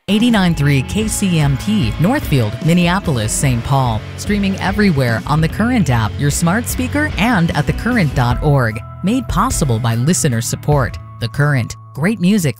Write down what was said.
89.3 KCMT, Northfield, Minneapolis, St. Paul. Streaming everywhere on the Current app, your smart speaker, and at thecurrent.org. Made possible by listener support. The Current. Great music